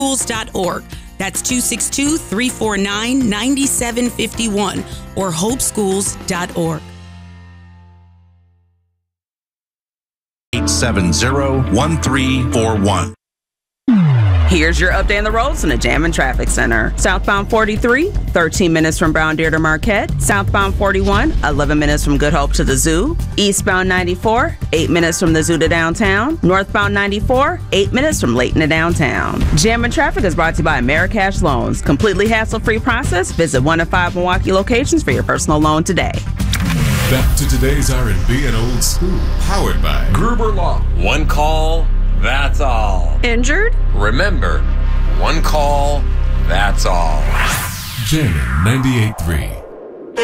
hopeschools.org. That's 262-349-9751 or hopeschools.org. 870-1341. Here's your update on the roads in the Jammin' Traffic Center. Southbound 43, 13 minutes from Brown Deer to Marquette. Southbound 41, 11 minutes from Good Hope to the Zoo. Eastbound 94, 8 minutes from the Zoo to downtown. Northbound 94, 8 minutes from Layton to downtown. Jammin' Traffic is brought to you by Americash Loans. Completely hassle-free process. Visit 1 of 5 Milwaukee locations for your personal loan today. Back to today's R&B and old school. Powered by Gruber Law. One call, that's all. Injured? Remember, one call, that's all. Jammin' 98.3.